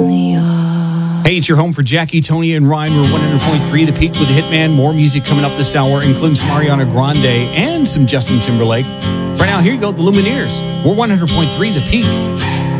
Hey, it's your home for Jackie, Tony, and Ryan. We're 100.3 The Peak with the Hitman. More music coming up this hour, including some Ariana Grande and some Justin Timberlake. Right now, here you go, the Lumineers. We're 100.3 The Peak.